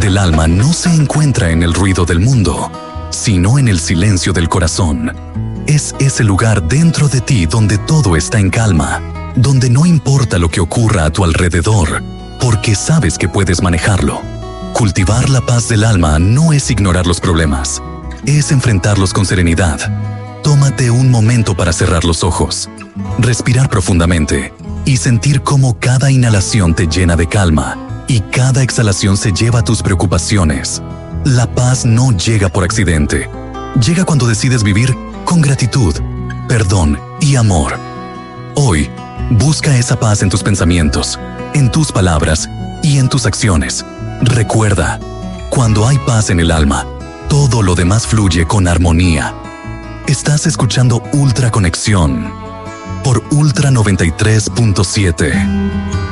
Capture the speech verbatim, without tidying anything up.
El alma no se encuentra en el ruido del mundo, sino en el silencio del corazón. Es ese lugar dentro de ti donde todo está en calma, donde no importa lo que ocurra a tu alrededor, porque sabes que puedes manejarlo. Cultivar la paz del alma no es ignorar los problemas, es enfrentarlos con serenidad. Tómate un momento para cerrar los ojos, respirar profundamente y sentir cómo cada inhalación te llena de calma y cada exhalación se lleva tus preocupaciones. La paz no llega por accidente. Llega cuando decides vivir con gratitud, perdón y amor. Hoy, busca esa paz en tus pensamientos, en tus palabras y en tus acciones. Recuerda, cuando hay paz en el alma, todo lo demás fluye con armonía. Estás escuchando Ultra Conexión por Ultra noventa y tres punto siete.